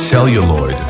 celluloid.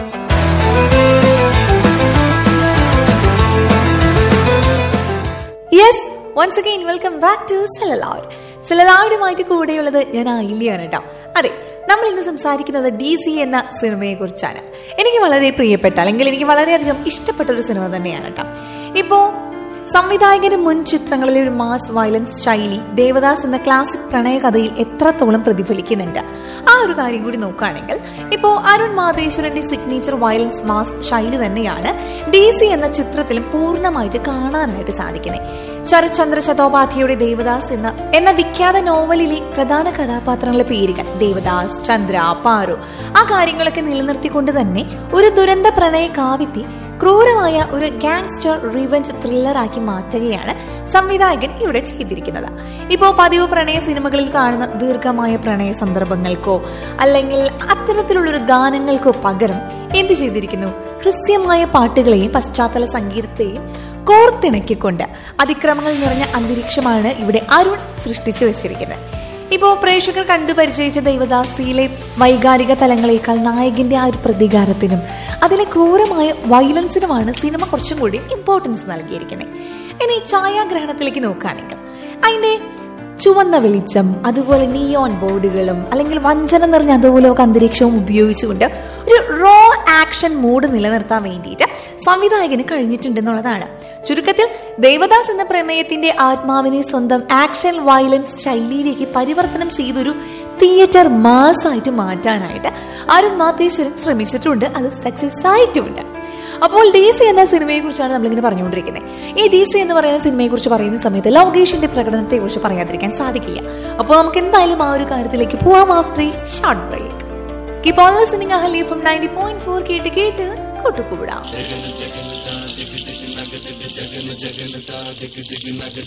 Yes, once again welcome back to celluloid. സെലലോയിഡുമായിട്ട് കൂടെയുള്ളത് ഞാൻ ആയില്യാണ് കേട്ടോ. അതെ, നമ്മൾ ഇന്ന് സംസാരിക്കുന്നത് DC എന്ന സിനിമയെ കുറിച്ചാണ്. എനിക്ക് വളരെ പ്രിയപ്പെട്ട, അല്ലെങ്കിൽ എനിക്ക് വളരെയധികം ഇഷ്ടപ്പെട്ട ഒരു സിനിമ തന്നെയാണ് കേട്ടോ. ഇപ്പോ സംവിധായകന്റെ മുൻ ചിത്രങ്ങളിലെ ഒരു മാസ് വയലൻസ് ശൈലി ദേവദാസ് എന്ന ക്ലാസിക് പ്രണയകഥയിൽ എത്രത്തോളം പ്രതിഫലിക്കുന്നുണ്ട്, ആ ഒരു കാര്യം കൂടി നോക്കുകയാണെങ്കിൽ ഇപ്പോൾ അരുൺ മാതേശ്വരന്റെ സിഗ്നേച്ചർ വയലൻസ് മാസ് ശൈലി തന്നെയാണ് DC എന്ന ചിത്രത്തിലും പൂർണ്ണമായിട്ട് കാണാനായിട്ട് സാധിക്കുന്നത്. ശരത് ചന്ദ്ര ചതോപാധ്യായയുടെ ദേവദാസ് എന്ന വിഖ്യാത നോവലിലെ പ്രധാന കഥാപാത്രങ്ങളുടെ പേരുകൾ ദേവദാസ്, ചന്ദ്ര, പാറു, ആ കാര്യങ്ങളൊക്കെ നിലനിർത്തിക്കൊണ്ട് തന്നെ ഒരു ദുരന്ത പ്രണയ കാവ്യത്തെ ക്രൂരമായ ഒരു ഗാങ്സ്റ്റർ റിവെഞ്ച് ത്രില്ലറാക്കി മാറ്റുകയാണ് സംവിധായകൻ ഇവിടെ ചെയ്തിരിക്കുന്നത്. ഇപ്പോൾ പതിവ് പ്രണയ സിനിമകളിൽ കാണുന്ന ദീർഘമായ പ്രണയ സന്ദർഭങ്ങൾക്കോ അല്ലെങ്കിൽ അത്തരത്തിലുള്ളൊരു ഗാനങ്ങൾക്കോ പകരം എന്ത് ചെയ്തിരിക്കുന്നു, ഹൃസ്യമായ പാട്ടുകളെയും പശ്ചാത്തല സംഗീതത്തെയും കോർത്തിണക്കിക്കൊണ്ട് അതിക്രമങ്ങൾ നിറഞ്ഞ അന്തരീക്ഷമാണ് ഇവിടെ അരുൺ സൃഷ്ടിച്ചു വെച്ചിരിക്കുന്നത്. ഇപ്പോൾ പ്രേക്ഷകർ കണ്ടു പരിചയിച്ച ദേവദാസിയിലെ വൈകാരിക തലങ്ങളേക്കാൾ നായകന്റെ ആ ഒരു പ്രതികാരത്തിനും അതിലെ ക്രൂരമായ വയലൻസിനുമാണ് സിനിമ കുറച്ചും കൂടി ഇമ്പോർട്ടൻസ് നൽകിയിരിക്കുന്നത്. ഇനി ഛായാഗ്രഹണത്തിലേക്ക് നോക്കുകയാണെങ്കിൽ അതിന്റെ ചുവന്ന വെളിച്ചം, അതുപോലെ നിയോൺ ബോർഡുകളും അല്ലെങ്കിൽ വഞ്ചന നിറഞ്ഞ അതുപോലൊക്കെ അന്തരീക്ഷവും ഉപയോഗിച്ചുകൊണ്ട് ഒരു റോ ആക്ഷൻ മൂഡ് നിലനിർത്താൻ വേണ്ടിയിട്ട് സംവിധായകന് കഴിഞ്ഞിട്ടുണ്ടെന്നുള്ളതാണ്. ചുരുക്കത്തിൽ ദേവദാസ് എന്ന പ്രമേയത്തിന്റെ ആത്മാവിനെ സ്വന്തം ആക്ഷൻ വയലൻസ് ശൈലിയിലേക്ക് പരിവർത്തനം ചെയ്തൊരു തിയേറ്റർ മാസായിട്ട് മാറ്റാനായിട്ട് അരുൺ മാതേശ്വരൻ ശ്രമിച്ചിട്ടുണ്ട്. അത് സക്സസ് ആയിട്ടുമുണ്ട്. അപ്പോൾ DC എന്ന സിനിമയെ കുറിച്ചാണ് നമ്മളിങ്ങനെ പറഞ്ഞുകൊണ്ടിരിക്കുന്നത്. ഈ DC എന്ന് പറയുന്ന സിനിമയെ കുറിച്ച് പറയുന്ന സമയത്ത് ലോകേഷിന്റെ പ്രകടനത്തെ കുറിച്ച് പറയാതിരിക്കാൻ സാധിക്കില്ല. അപ്പോൾ നമുക്ക് എന്തായാലും ആ ഒരു കാര്യത്തിലേക്ക് പോവാം after A short break. Keep on listening Ahalya from 90.4 കേട്ട് കൂട്ടുകൂടാം.